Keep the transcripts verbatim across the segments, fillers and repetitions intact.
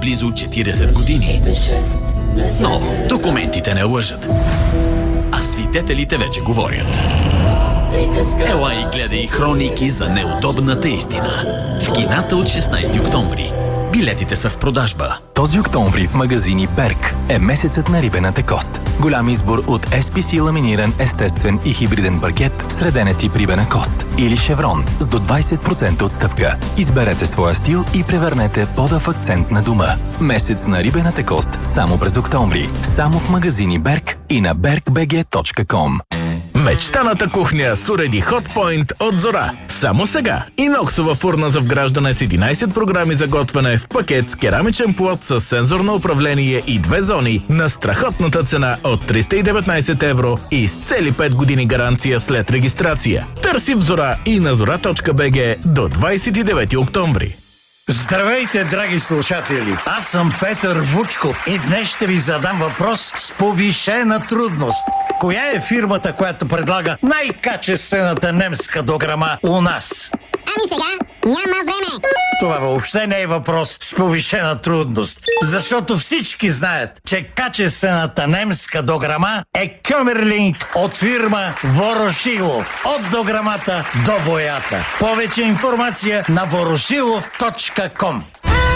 близо четиридесет години. Но документите не лъжат. А свидетелите вече говорят. Ела и гледай хроники за неудобната истина. В кината от шестнайсети октомври. Билетите са в продажба. Този октомври в магазини Берк е месецът на рибената кост. Голям избор от Ес Пи Си ламиниран естествен и хибриден паркет с редена тип рибена кост или шеврон с до двайсет процента отстъпка. Изберете своя стил и превърнете пода в акцент на дома. Месец на рибената кост само през октомври. Само в магазини Берк и на берк би джи точка ком. Мечтаната кухня с уреди Hotpoint от Зора. Само сега. Иноксова фурна за вграждане с единайсет програми за готвене в пакет с керамичен плод с сензорно управление и две зони на страхотната цена от триста и деветнайсет евро и с цели пет години гаранция след регистрация. Търси в Зора и на зора точка би джи до двайсет и девети октомври. Здравейте, драги слушатели! Аз съм Петър Вучков и днес ще ви задам въпрос с повишена трудност. Коя е фирмата, която предлага най-качествената немска дограма у нас? Ами сега няма време. Това въобще не е въпрос с повишена трудност, защото всички знаят, че качествената немска дограма е Кьомерлинг от фирма Ворошилов. От дограмата до боята. Повече информация на ворошилов точка ком.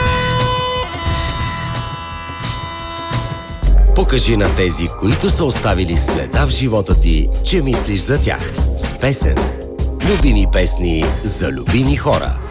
Покажи на тези, които са оставили следа в живота ти, че мислиш за тях. С песен. Любими песни за любими хора.